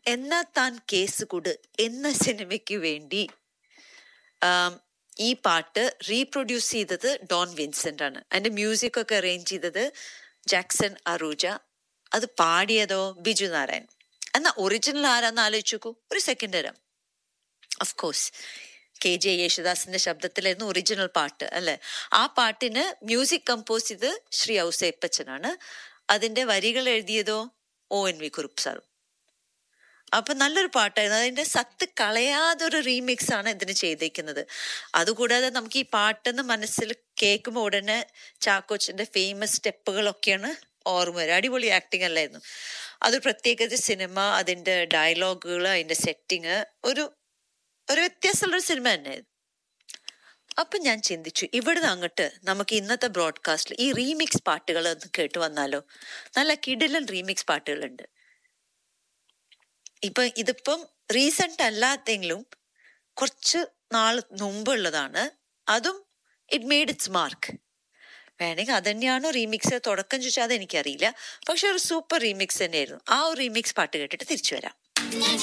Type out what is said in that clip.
എന്നാ താൻ കേസ് കൊട് എന്ന സിനിമയ്ക്ക് വേണ്ടി ഈ പാട്ട് റീപ്രൊഡ്യൂസ് ചെയ്തത് ഡോൺ വിൻസെന്റ് ആണ്. അതിന്റെ മ്യൂസിക് ഒക്കെ അറേഞ്ച് ചെയ്തത് ജാക്സൺ അറൂജ. അത് പാടിയതോ ബിജു നാരായൺ. എന്നാ ഒറിജിനൽ ആരാന്ന് ആലോചിച്ച് നോക്കൂ. ഒരു സെക്കൻഡ് തരാം. ഓഫ് കോഴ്സ് KJ യേശുദാസിന്റെ ശബ്ദത്തിലായിരുന്നു ഒറിജിനൽ പാട്ട് അല്ലെ. ആ പാട്ടിന് മ്യൂസിക് കമ്പോസ് ചെയ്ത് ശ്രീ ഔസേപ്പച്ചനാണ്. അതിന്റെ വരികൾ എഴുതിയതോ ONV കുറുപ്പ് സാറും. അപ്പൊ നല്ലൊരു പാട്ടായിരുന്നു. അതിന്റെ സത്ത് കളയാതൊരു റീമിക്സ് ആണ് ഇതിന് ചെയ്തേക്കുന്നത്. അതുകൂടാതെ നമുക്ക് ഈ പാട്ടെന്ന് മനസ്സിൽ കേൾക്കുമ്പോൾ ഉടനെ ചാക്കോച്ചന്റെ ഫേമസ് സ്റ്റെപ്പുകളൊക്കെയാണ് ഓർമ്മ വരും. അടിപൊളി ആക്ടിങ് അല്ലായിരുന്നു. അത് പ്രത്യേകിച്ച് സിനിമ, അതിന്റെ ഡയലോഗുകൾ, അതിന്റെ സെറ്റിങ് ഒരു വ്യത്യാസമുള്ളൊരു സിനിമ തന്നെയായിരുന്നു. അപ്പൊ ഞാൻ ചിന്തിച്ചു, ഇവിടുന്ന് അങ്ങോട്ട് നമുക്ക് ഇന്നത്തെ ബ്രോഡ്കാസ്റ്റിൽ ഈ റീമിക്സ് പാട്ടുകൾ ഒന്ന് കേട്ട് വന്നാലോ. നല്ല കിടിലൻ റീമിക്സ് പാട്ടുകളുണ്ട്. ഇതിപ്പം റീസെന്റ് അല്ലാത്തെങ്കിലും കുറച്ച് നാൾ മുമ്പുള്ളതാണ്. അതും ഇറ്റ് മെയ്ഡ് ഇറ്റ്സ് മാർക്ക്. വേണമെങ്കിൽ അതന്നെയാണോ റീമിക്സ് തുടക്കം ചോദിച്ചാൽ അതെനിക്കറിയില്ല. പക്ഷെ ഒരു സൂപ്പർ റീമിക്സ് തന്നെയായിരുന്നു. ആ ഒരു റീമിക്സ് പാട്ട് കേട്ടിട്ട് തിരിച്ചു വരാം.